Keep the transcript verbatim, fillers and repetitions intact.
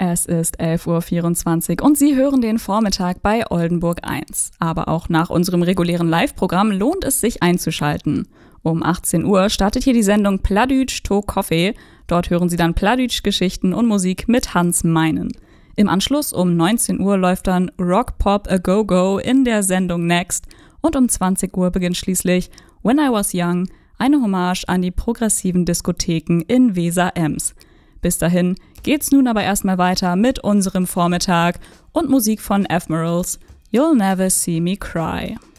Es ist elf Uhr vierundzwanzig und Sie hören den Vormittag bei Oldenburg eins. Aber auch nach unserem regulären Live-Programm lohnt es sich einzuschalten. Um achtzehn Uhr startet hier die Sendung Plattdütsch to Kaffee. Dort hören Sie dann Plattdütsch-Geschichten und Musik mit Hans Meinen. Im Anschluss um neunzehn Uhr läuft dann Rock Pop A Go Go in der Sendung Next. Und um zwanzig Uhr beginnt schließlich When I Was Young, eine Hommage an die progressiven Diskotheken in Weser-Ems. Bis dahin geht's nun aber erstmal weiter mit unserem Vormittag und Musik von Ephemerals, You'll Never See Me Cry.